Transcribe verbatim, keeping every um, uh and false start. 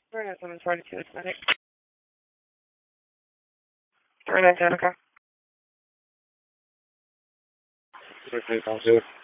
three nine seven forty-two is medic. three nine Danica. three three five zero.